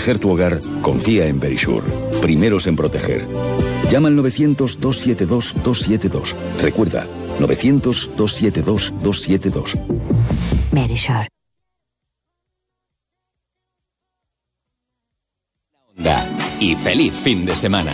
proteger tu hogar, confía en Verisure. Primeros en proteger. Llama al 900-272-272. Recuerda, 900-272-272. Verisure. Y feliz fin de semana.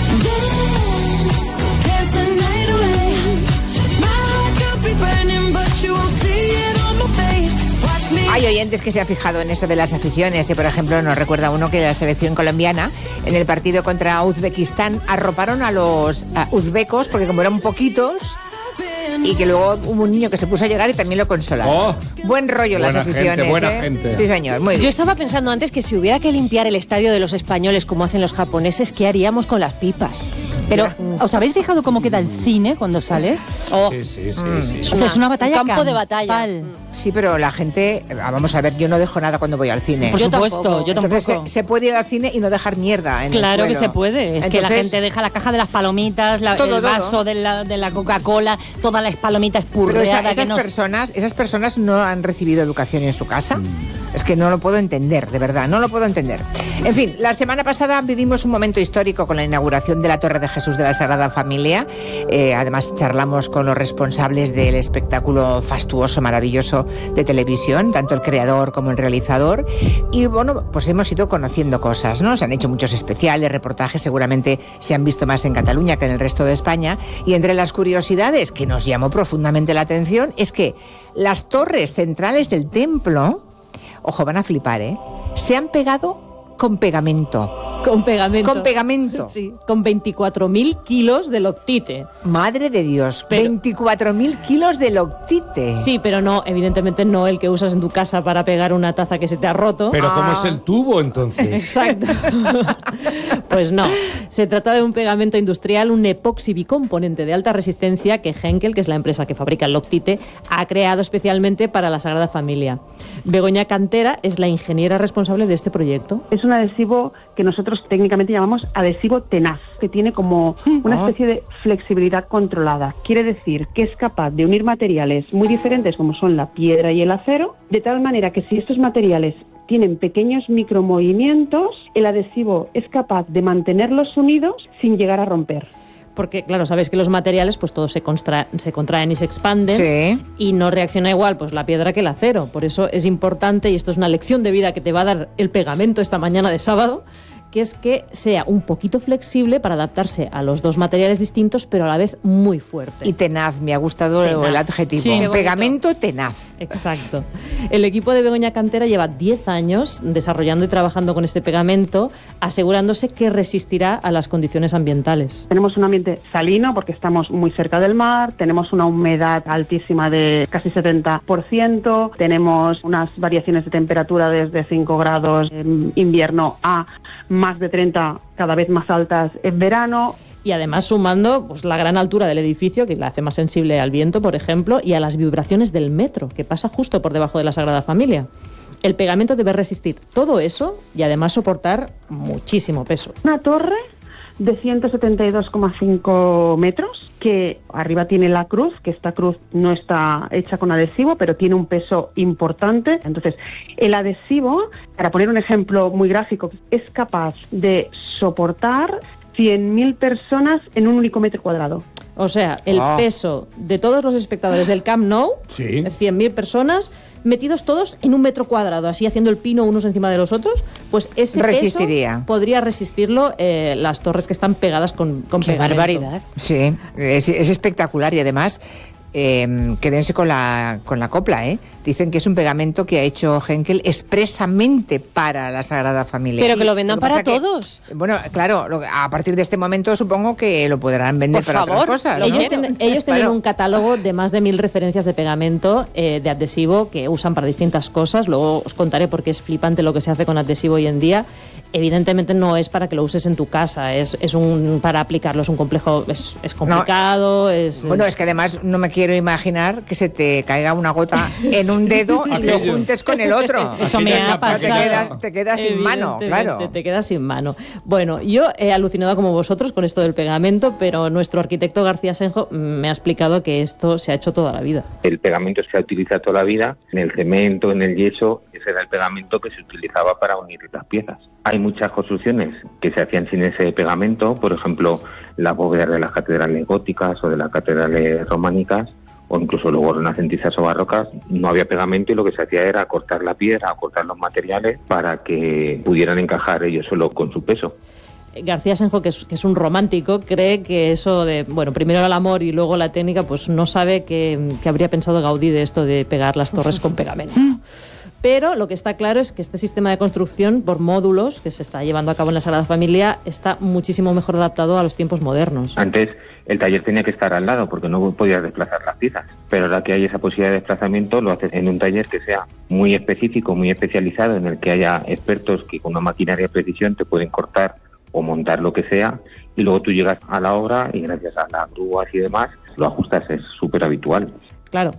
Hay oyentes que se han fijado en eso de las aficiones y, por ejemplo, nos recuerda uno que la selección colombiana en el partido contra Uzbekistán arroparon a los uzbecos porque como eran poquitos y que luego hubo un niño que se puso a llorar y también lo consolaron. Oh, buen rollo las aficiones. Buena gente. Sí, señor, muy bien. Yo estaba pensando antes que si hubiera que limpiar el estadio de los españoles como hacen los japoneses, ¿qué haríamos con las pipas? Pero, ¿os habéis fijado cómo queda el cine cuando sales? Oh. Sí. O sea, es una batalla un campo de batalla. Sí, pero la gente, vamos a ver, yo no dejo nada cuando voy al cine. Por supuesto, tampoco. yo tampoco. Entonces, se puede ir al cine y no dejar mierda en Claro el que suelo. se puede. Es que la Entonces, gente deja la caja de las palomitas, todo, el vaso de la Coca-Cola, todas las palomitas pero purreadas. esas personas no han recibido educación en su casa. Es que no lo puedo entender, de verdad, no lo puedo entender. En fin, la semana pasada vivimos un momento histórico con la inauguración de la Torre de Jesús de la Sagrada Familia. Además, charlamos con los responsables del espectáculo fastuoso, maravilloso de televisión, tanto el creador como el realizador. Y bueno, pues hemos ido conociendo cosas, ¿no? Se han hecho muchos especiales, reportajes, seguramente se han visto más en Cataluña que en el resto de España. Y entre las curiosidades que nos llamó profundamente la atención es que las torres centrales del templo, ojo, van a flipar, se han pegado con pegamento. Con pegamento. Con pegamento. Sí, con 24.000 kilos de loctite. Madre de Dios, 24.000 kilos de loctite. Sí, pero no, evidentemente no el que usas en tu casa para pegar una taza que se te ha roto. Pero ¿cómo es el tubo, entonces? Exacto. Pues no. Se trata de un pegamento industrial, un epoxi bicomponente de alta resistencia que Henkel, que es la empresa que fabrica el Loctite, ha creado especialmente para la Sagrada Familia. Begoña Cantera es la ingeniera responsable de este proyecto. Es un adhesivo que nosotros técnicamente llamamos adhesivo tenaz, que tiene como una especie de flexibilidad controlada. Quiere decir que es capaz de unir materiales muy diferentes como son la piedra y el acero, de tal manera que si estos materiales tienen pequeños micromovimientos, el adhesivo es capaz de mantenerlos unidos sin llegar a romper. Porque, claro, sabéis que los materiales pues todos se contraen y se expanden, Sí. y no reacciona igual pues la piedra que el acero. Por eso es importante, y esto es una lección de vida que te va a dar el pegamento esta mañana de sábado, que es que sea un poquito flexible para adaptarse a los dos materiales distintos, pero a la vez muy fuerte. Y tenaz, me ha gustado Tenaz. el adjetivo. Sí, qué bonito. Pegamento tenaz. Exacto. El equipo de Begoña Cantera lleva 10 años desarrollando y trabajando con este pegamento, asegurándose que resistirá a las condiciones ambientales. Tenemos un ambiente salino porque estamos muy cerca del mar, tenemos una humedad altísima de casi 70%, tenemos unas variaciones de temperatura desde 5 grados en invierno a más de 30, cada vez más altas en verano. Y además sumando pues la gran altura del edificio, que la hace más sensible al viento, por ejemplo, y a las vibraciones del metro, que pasa justo por debajo de la Sagrada Familia. El pegamento debe resistir todo eso y además soportar muchísimo peso. Una torre de 172,5 metros, que arriba tiene la cruz, que esta cruz no está hecha con adhesivo, pero tiene un peso importante. Entonces, el adhesivo, para poner un ejemplo muy gráfico, es capaz de soportar 100.000 personas en un único metro cuadrado. O sea, el peso de todos los espectadores del Camp Nou, Sí. 100.000 personas, metidos todos en un metro cuadrado, así haciendo el pino unos encima de los otros, pues ese Resistiría. peso podría resistirlo las torres que están pegadas con ¡Qué pegamento. barbaridad! Sí, es espectacular y además quédense con la copla, Dicen que es un pegamento que ha hecho Henkel expresamente para la Sagrada Familia. Pero que lo vendan que pasa para que, todos. Bueno, claro, a partir de este momento supongo que lo podrán vender para otras cosas, ¿no? Ellos tienen Claro. un catálogo de más de 1.000 referencias de pegamento, de adhesivo, que usan para distintas cosas. Luego os contaré porque es flipante lo que se hace con adhesivo hoy en día. Evidentemente no es para que lo uses en tu casa, para aplicarlo es un complejo, es complicado. Bueno, es que además no me quiero imaginar que se te caiga una gota en un dedo y lo Aquello. juntes con el otro. Eso me ha pasado. Te quedas sin mano, claro. Te quedas sin mano. Bueno, yo he alucinado como vosotros con esto del pegamento, pero nuestro arquitecto García Senjo me ha explicado que esto se ha hecho toda la vida. El pegamento se utiliza toda la vida, en el cemento, en el yeso, ese era el pegamento que se utilizaba para unir las piezas. Hay muchas construcciones que se hacían sin ese pegamento, por ejemplo, las bóvedas de las catedrales góticas o de las catedrales románicas, o incluso luego renacentistas o barrocas, no había pegamento y lo que se hacía era cortar la piedra o cortar los materiales para que pudieran encajar ellos solo con su peso. García Senjo, que es un romántico, cree que eso de, bueno, primero el amor y luego la técnica, pues no sabe que habría pensado Gaudí de esto de pegar las torres con pegamento. Pero lo que está claro es que este sistema de construcción por módulos que se está llevando a cabo en la Sagrada Familia está muchísimo mejor adaptado a los tiempos modernos. Antes el taller tenía que estar al lado porque no podías desplazar las piezas, pero ahora que hay esa posibilidad de desplazamiento lo haces en un taller que sea muy específico, muy especializado, en el que haya expertos que con una maquinaria de precisión te pueden cortar o montar lo que sea, y luego tú llegas a la obra y gracias a las grúas y demás lo ajustas, es súper habitual. Claro.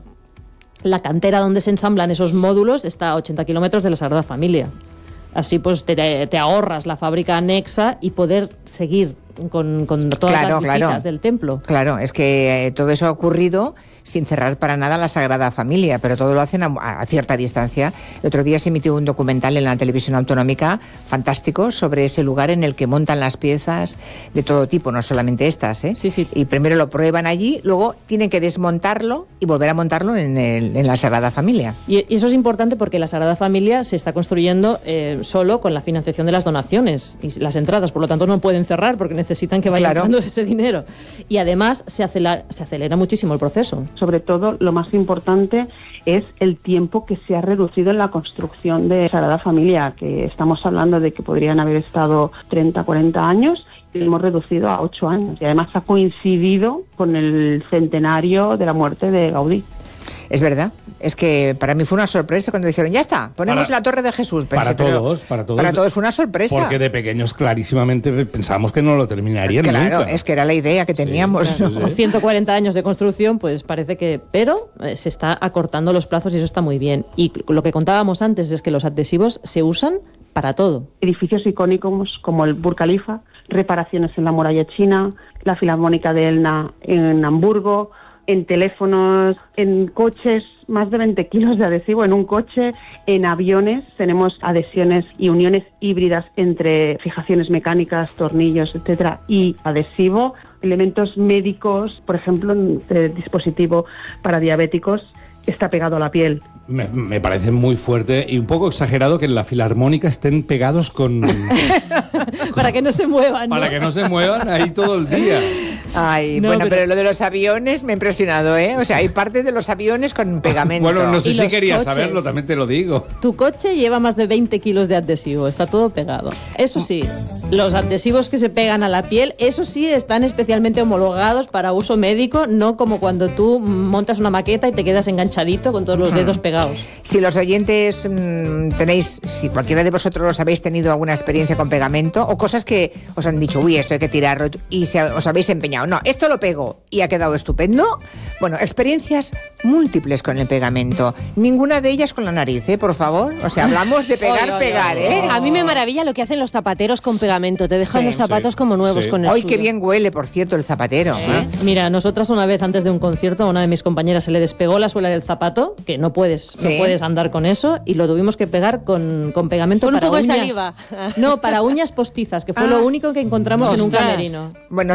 La cantera donde se ensamblan esos módulos está a 80 kilómetros de la Sagrada Familia. Así pues te ahorras la fábrica anexa y poder seguir con todas las visitas del templo. Claro, es que todo eso ha ocurrido sin cerrar para nada la Sagrada Familia, pero todo lo hacen a cierta distancia. El otro día se emitió un documental en la televisión autonómica fantástico sobre ese lugar en el que montan las piezas de todo tipo, no solamente estas, ¿eh? Sí. Y primero lo prueban allí, luego tienen que desmontarlo y volver a montarlo en la Sagrada Familia. Y eso es importante porque la Sagrada Familia se está construyendo solo con la financiación de las donaciones y las entradas, por lo tanto no pueden cerrar porque necesitan que vaya entrando ese dinero. Y además se acelera muchísimo el proceso. Sobre todo, lo más importante es el tiempo que se ha reducido en la construcción de Sagrada Familia, que estamos hablando de que podrían haber estado 30, 40 años, y lo hemos reducido a 8 años. Y además ha coincidido con el centenario de la muerte de Gaudí. Es verdad, es que para mí fue una sorpresa cuando dijeron, ya está, ponemos la Torre de Jesús. Pensé, para todos fue una sorpresa. Porque de pequeños clarísimamente pensábamos que no lo terminarían nunca. Claro, es que era la idea que teníamos. Sí, claro, 140 años de construcción, pues parece que... Pero se está acortando los plazos y eso está muy bien. Y lo que contábamos antes es que los adhesivos se usan para todo. Edificios icónicos como el Burj Khalifa, reparaciones en la muralla china, la Filarmónica de Elna en Hamburgo, en teléfonos, en coches, más de 20 kilos de adhesivo en un coche, en aviones tenemos adhesiones y uniones híbridas entre fijaciones mecánicas, tornillos, etcétera, y adhesivo, elementos médicos, por ejemplo, un dispositivo para diabéticos está pegado a la piel. Me parece muy fuerte y un poco exagerado que en la Filarmónica estén pegados con... para que no se muevan, ¿no? Para que no se muevan ahí todo el día. Ay, no, bueno, pero lo de los aviones me ha impresionado, ¿eh? O sea, hay parte de los aviones con pegamento. Bueno, no sé si querías coches. saberlo, también te lo digo. Tu coche lleva más de 20 kilos de adhesivo, está todo pegado. Eso sí, los adhesivos que se pegan a la piel, eso sí están especialmente homologados para uso médico, no como cuando tú montas una maqueta y te quedas enganchadito con todos los dedos pegados. Si los oyentes si cualquiera de vosotros habéis tenido alguna experiencia con pegamento o cosas que os han dicho, uy, esto hay que tirarlo y os habéis empeñado, no, esto lo pego y ha quedado estupendo. Bueno, experiencias múltiples con el pegamento, ninguna de ellas con la nariz, por favor. O sea, hablamos de pegar, ¿eh? A mí me maravilla lo que hacen los zapateros con pegamento, te dejan los zapatos como nuevos con el Ay, suyo. qué bien huele, por cierto, el zapatero. Mira, nosotras una vez antes de un concierto a una de mis compañeras se le despegó la suela del zapato, que no puedes andar con eso, y lo tuvimos que pegar con pegamento con para un poco uñas. de saliva. No, para uñas postizas, que fue lo único que encontramos en un camerino. Bueno,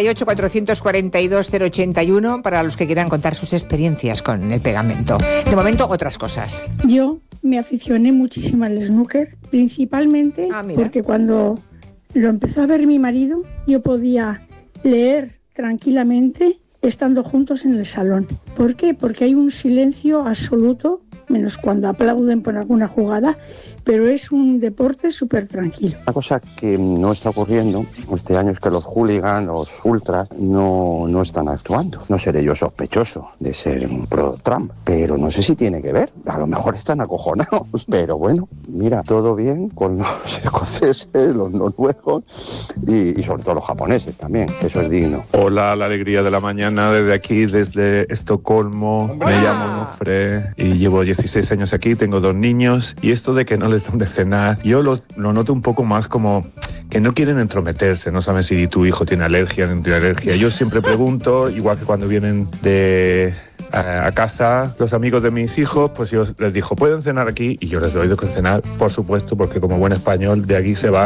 638-442-081 para los que quieran contar sus experiencias con el pegamento. De momento, otras cosas. Yo me aficioné muchísimo al snooker, principalmente porque cuando lo empezó a ver mi marido, yo podía leer tranquilamente estando juntos en el salón. ¿Por qué? Porque hay un silencio absoluto, menos cuando aplauden por alguna jugada, pero es un deporte súper tranquilo. Una cosa que no está ocurriendo este año es que los hooligans, los ultras, no están actuando. No seré yo sospechoso de ser un pro-Trump, pero no sé si tiene que ver. A lo mejor están acojonados, pero bueno, mira, todo bien con los escoceses, los noruegos y sobre todo los japoneses también, que eso es digno. Hola, la alegría de la mañana desde aquí, desde Estocolmo. Me llamo Nofre y llevo 16 años aquí, tengo 2 niños y esto de que no les dan de cenar, yo lo noto un poco más como que no quieren entrometerse, no saben si tu hijo tiene alergia o no tiene alergia. Yo siempre pregunto, igual que cuando vienen de a casa los amigos de mis hijos, pues yo les digo, ¿pueden cenar aquí? Y yo les doy de cenar, por supuesto, porque como buen español de aquí se va